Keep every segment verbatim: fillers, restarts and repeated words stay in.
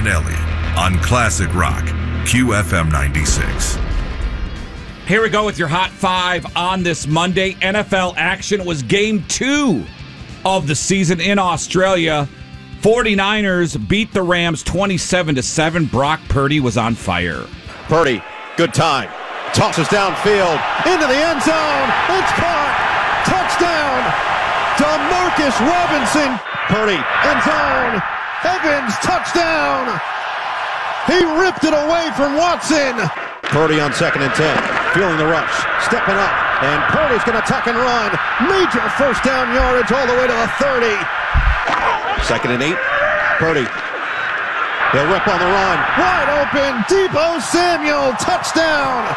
Manelli on Classic Rock, Q F M ninety-six. Here we go with your Hot Five on this Monday. N F L action. It was game two of the season in Australia. forty-niners beat the Rams twenty-seven to seven. Brock Purdy was on fire. Purdy, good time. Tosses downfield into the end zone. It's caught. Touchdown. DeMarcus Robinson. Purdy, end zone. Evans, touchdown. He ripped it away from Watson. Purdy on second and ten. Feeling the rush. Stepping up. And Purdy's going to tuck and run. Major first down yardage all the way to the thirty. Second and eight. Purdy. He'll rip on the run. Wide open. Deebo Samuel. Touchdown.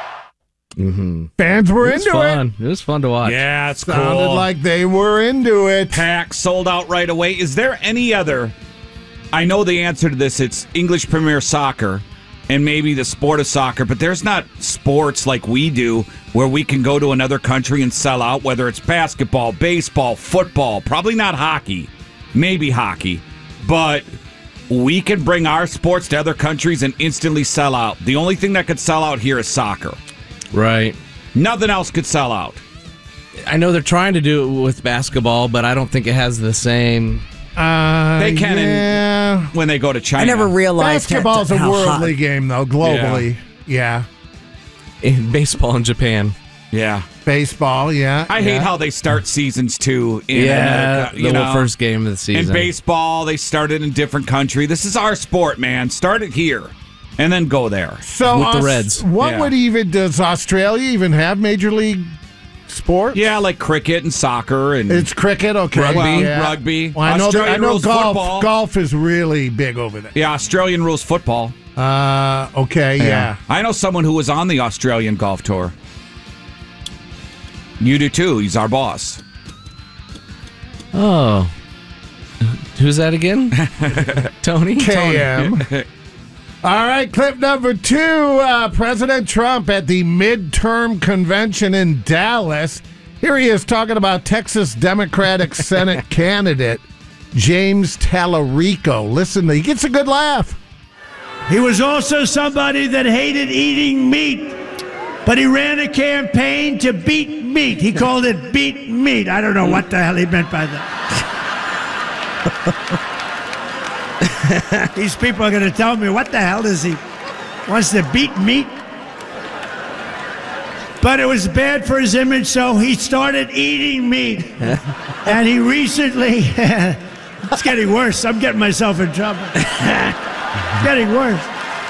Mm-hmm. Fans were it was into fun. it. It was fun to watch. Yeah, it's Sounded cool. like they were into it. Pack sold out right away. Is there any other? I know the answer to this. It's English Premier Soccer and maybe the sport of soccer, but there's not sports like we do where we can go to another country and sell out, whether it's basketball, baseball, football, probably not hockey, maybe hockey, but we can bring our sports to other countries and instantly sell out. The only thing that could sell out here is soccer. Right. Nothing else could sell out. I know they're trying to do it with basketball, but I don't think it has the same. Uh, They can in- yeah. When they go to China. I never realized Basketball's how, a how worldly hot. game, though, globally. Yeah. In baseball in Japan. Yeah. Baseball, yeah. I yeah. hate how they start seasons too. In Yeah, America, you the know, first game of the season. in baseball, they started in a different country. This is our sport, man. Start it here, and then go there. So with the Aus- Reds. What Yeah. would even does Australia even have major league sports? Yeah, like cricket and soccer and It's cricket, okay. Rugby, yeah. rugby. Well, I know, that, Australia I know rules golf. football. Golf is really big over there. yeah, Australian rules football. Uh, okay, yeah. I know someone who was on the Australian golf tour. You do too. He's our boss. Oh. Who's that again? Tony? K M. All right, clip number two. Uh, President Trump at the midterm convention in Dallas. Here he is talking about Texas Democratic Senate candidate James Tallarico. Listen, he gets a good laugh. He was also somebody that hated eating meat, but he ran a campaign to beat meat. He called it beat meat. I don't know what the hell he meant by that. These people are going to tell me, what the hell does he wants to beat meat? But it was bad for his image, so he started eating meat. And he recently, it's getting worse. I'm getting myself in trouble. It's getting worse.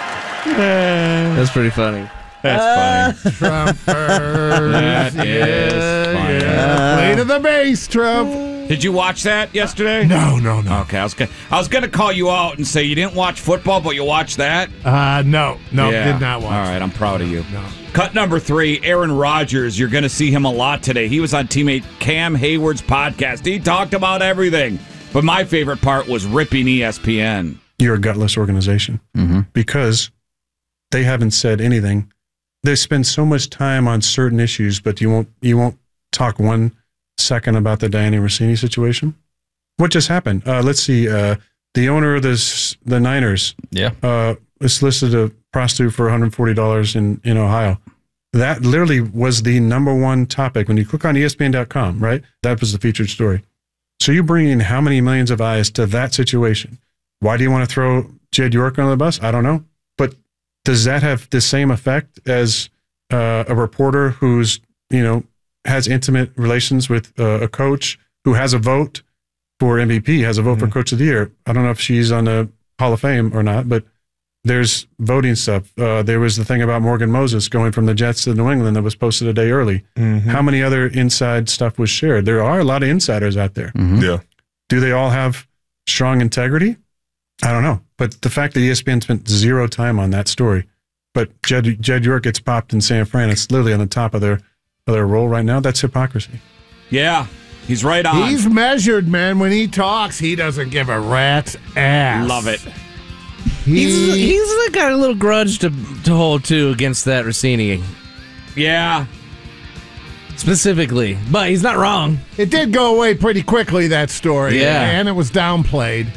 That's pretty funny. That's funny. Trumpers. That is funny. Yeah. Play to the base, Trump. Did you watch that yesterday? No, no, no. Okay, I was gonna, I was going to call you out and say you didn't watch football, but you watched that. Uh, no, no, Yeah. did not watch. All right, I'm proud of you. No. Cut number three, Aaron Rodgers. You're going to see him a lot today. He was on teammate Cam Hayward's podcast. He talked about everything, but my favorite part was ripping E S P N. You're a gutless organization Mm-hmm. because they haven't said anything. They spend so much time on certain issues, but you won't you won't talk one second about the Diana Rossini situation. What just happened? Uh, let's see. Uh, the owner of this, the Niners, Yeah. uh, solicited a prostitute for one hundred forty dollars in, in Ohio. That literally was the number one topic. When you click on E S P N dot com, right? That was the featured story. So you bring in how many millions of eyes to that situation? Why do you want to throw Jed York on the bus? I don't know. But does that have the same effect as uh, a reporter who's, you know, has intimate relations with uh, a coach who has a vote for M V P, has a vote mm-hmm. for Coach of the Year? I don't know if she's on the Hall of Fame or not, but there's voting stuff. Uh, there was the thing about Morgan Moses going from the Jets to New England that was posted a day early. Mm-hmm. How many other inside stuff was shared? There are a lot of insiders out there. Mm-hmm. Yeah. Do they all have strong integrity? I don't know. But the fact that E S P N spent zero time on that story, but Jed, Jed York gets popped in San Fran, it's literally on the top of their, of their role right now, that's hypocrisy. Yeah, he's right on. He's measured, man. When he talks, he doesn't give a rat's ass. Love it. He, He's he's got a little grudge to to hold too against that Rossini Yeah. specifically, but he's not wrong. it did go away pretty quickly, that story. Yeah. And it was downplayed.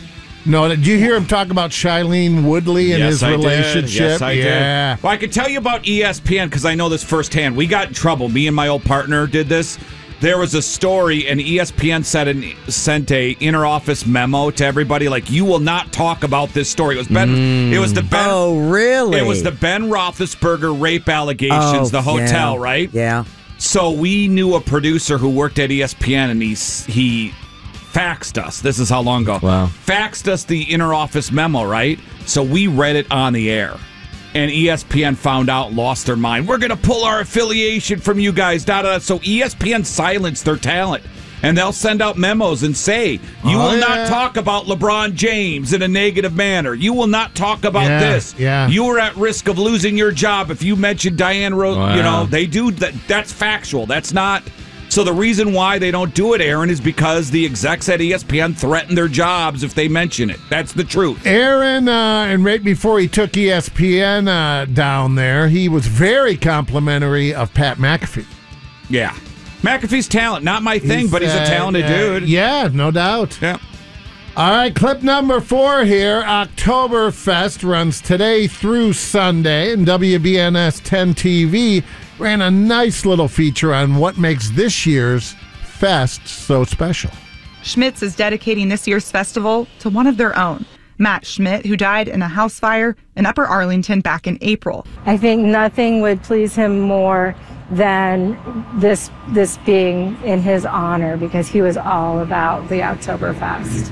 No, did you hear him talk about Shailene Woodley and yes, his I relationship? Did. Yes, I yeah. did. Well, I can tell you about E S P N because I know this firsthand. We got in trouble. Me and my old partner did this. There was a story, and E S P N said an, sent a interoffice memo to everybody, like, you will not talk about this story. It was Ben. Mm. It was the Ben. Oh, really? It was the Ben Roethlisberger rape allegations. Oh, the hotel, yeah. right? Yeah. So we knew a producer who worked at E S P N, and he he faxed us. This is how long ago. Wow. Faxed us the interoffice memo, right? So we read it on the air. And E S P N found out, lost their mind. We're going to pull our affiliation from you guys. Da, da, da. So E S P N silenced their talent. And they'll send out memos and say, you oh, will yeah. not talk about LeBron James in a negative manner. You will not talk about yeah, this. Yeah. You are at risk of losing your job if you mention Diane Rose. Wow. You know, they do that. That's factual. That's not. So the reason why they don't do it, Aaron, is because the execs at E S P N threaten their jobs if they mention it. That's the truth. Aaron, uh, and right before he took E S P N uh, down there, he was very complimentary of Pat McAfee. Yeah. McAfee's talent, not my thing, He's, but he's a uh, talented uh, dude. Yeah, no doubt. Yeah. All right, clip number four here. Oktoberfest runs today through Sunday, and W B N S ten T V ran a nice little feature on what makes this year's fest so special. Schmitz is dedicating this year's festival to one of their own, Matt Schmidt, who died in a house fire in Upper Arlington back in April. I think nothing would please him more than this this being in his honor, because he was all about the Oktoberfest.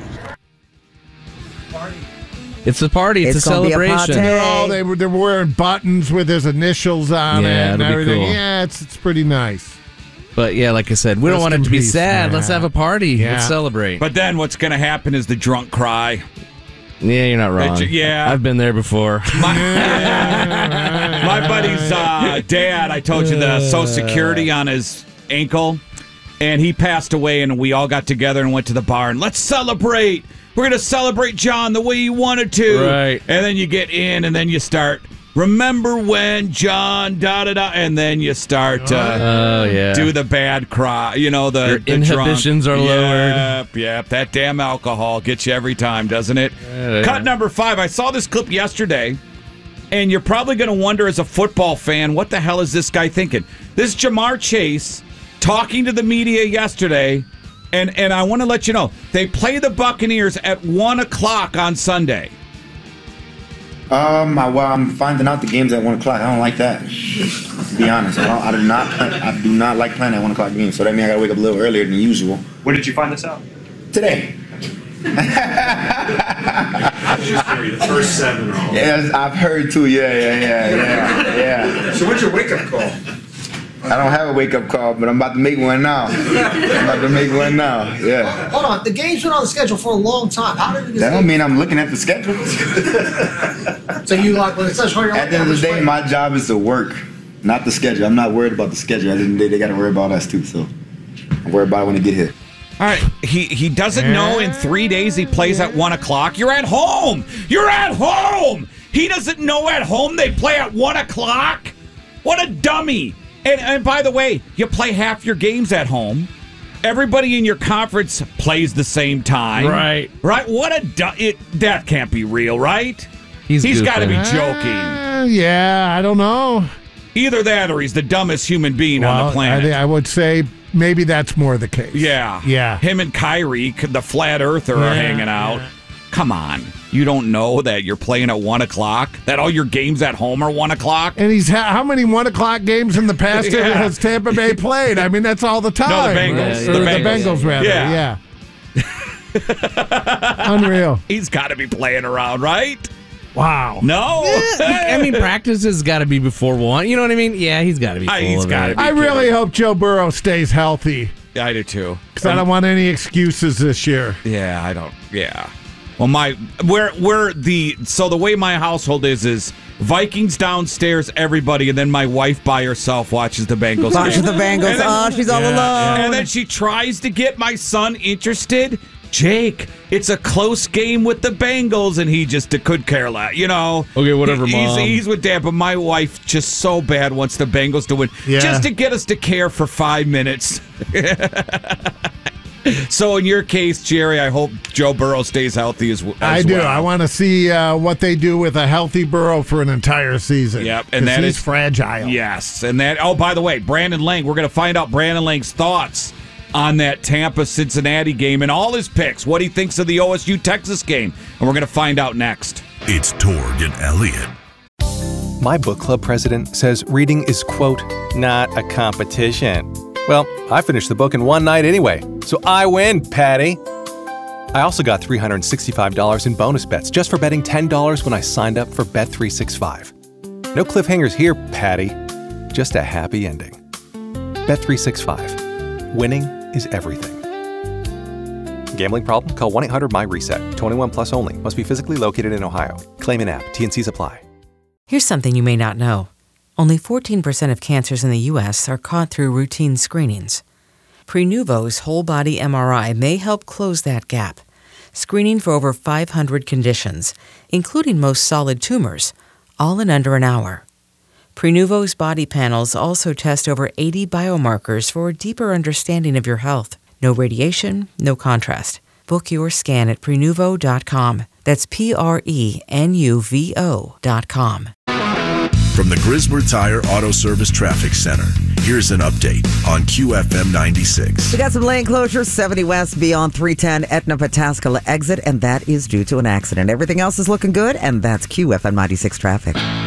It's a party. It's, It's a gonna be a celebration. party. Oh, they were, they were wearing buttons with his initials on Yeah, it and it'll be everything. cool. Yeah, it's it's pretty nice. But yeah, like I said, we don't Rest want it in to be peace, sad. man. Let's have a party. Yeah. Let's celebrate. But then what's going to happen is the drunk cry. yeah, you're not wrong. That you- yeah. I've been there before. My, my buddy's uh, dad, I told you, the Social Security on his ankle, and he passed away, and we all got together and went to the bar, and let's celebrate. We're going to celebrate John the way he wanted to. Right. And then you get in, and then you start, remember when John, da-da-da, and then you start uh, Oh yeah. do the bad cry. You know, the, Your the inhibitions drunk. are lowered. Yep, yep. That damn alcohol gets you every time, doesn't it? Yeah. Cut number five. I saw this clip yesterday, and you're probably going to wonder as a football fan, what the hell is this guy thinking? This Jamar Chase talking to the media yesterday, and, and I want to let you know, they play the Buccaneers at one o'clock on Sunday. Um, I, well, I'm finding out the games at one o'clock. I don't like that. To be honest, I, don't, I do not. Play, I do not like playing at one o'clock games. So that means I gotta wake up a little earlier than usual. Where did you find this out? Today. The first seven are all. Yes, I've heard too. Yeah, yeah, yeah, yeah, yeah. So what's your wake-up call? I don't have a wake-up call, but I'm about to make one now. I'm about to make one now. Yeah. Hold on, the game's been on the schedule for a long time. How did it? That don't mean I'm looking at the schedule. So you like when it says hurry up? At the end of the day, my job is to work, not the schedule. I'm not worried about the schedule. At the end of the day, they got to worry about us too. So I worry about it when they get here. All right, he he doesn't know in three days he plays at one o'clock. You're at home. You're at home. He doesn't know at home they play at one o'clock. What a dummy. And, and by the way, you play half your games at home. Everybody in your conference plays the same time. Right. Right? What a du- it That can't be real, right? He's, He's got to be goofing. joking. Uh, yeah, I don't know. Either that or he's the dumbest human being on Well, the planet. I, think I would say maybe that's more the case. Yeah. Yeah. Him and Kyrie, the flat earther, Yeah, are hanging out. yeah. Come on. You don't know that you're playing at one o'clock? That all your games at home are one o'clock? And he's ha- how many one o'clock games in the past Yeah. has Tampa Bay played? I mean, that's all the time. No, the Bengals. Or The the Bengals. Bengals, rather. Yeah. Yeah. Unreal. He's got to be playing around, right? Wow. No? I mean, practice has got to be before one. You know what I mean? Yeah, he's got to be full Ah, he's of gotta it. be. I really hope Joe Burrow stays healthy Yeah, I do too. because I don't want any excuses this year. Yeah, I don't. Yeah. Well, my where where the so the way my household is is Vikings downstairs, everybody, and then my wife by herself watches the Bengals. Watches game. the Bengals. And then- Oh, she's all Yeah, alone. And then she tries to get my son interested. Jake, it's a close game with the Bengals, and he just could care less. You know. Okay, whatever, He- he's, Mom. He's with Dad, but my wife just so bad wants the Bengals to win, Yeah. just to get us to care for five minutes. So in your case, Jerry, I hope Joe Burrow stays healthy as, as I do. well. I want to see uh, what they do with a healthy Burrow for an entire season. Yep, and that he's is fragile. Yes, and that. Oh, by the way, Brandon Lang. We're going to find out Brandon Lang's thoughts on that Tampa-Cincinnati game and all his picks. What he thinks of the O S U-Texas game, and we're going to find out next. It's Torg and Elliott. My book club president says reading is, quote, not a competition. Well, I finished the book in one night anyway, so I win, Patty. I also got three hundred sixty-five dollars in bonus bets just for betting ten dollars when I signed up for Bet three sixty-five. No cliffhangers here, Patty. Just a happy ending. Bet three sixty-five. Winning is everything. Gambling problem? Call one eight hundred M Y reset. twenty-one plus only. Must be physically located in Ohio. Claim in app. T and C's apply. Here's something you may not know. Only fourteen percent of cancers in the U S are caught through routine screenings. Prenuvo's whole-body M R I may help close that gap, screening for over five hundred conditions, including most solid tumors, all in under an hour. Prenuvo's body panels also test over eighty biomarkers for a deeper understanding of your health. No radiation, no contrast. Book your scan at Prenuvo dot com. That's P R E N U V O dot com. From the Griswold Tire Auto Service Traffic Center, here's an update on Q F M ninety-six. We got some lane closures, seventy West beyond three ten Etna Pataskala exit, and that is due to an accident. Everything else is looking good, and that's Q F M ninety-six traffic.